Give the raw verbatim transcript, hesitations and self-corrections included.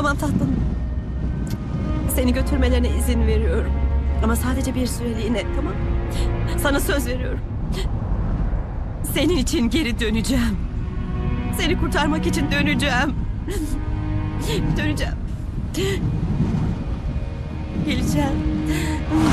Tamam tatlım. Seni götürmelerine izin veriyorum. Ama sadece bir süreliğine, tamam? Sana söz veriyorum. Senin için geri döneceğim. Seni kurtarmak için döneceğim. Döneceğim. Geleceğim.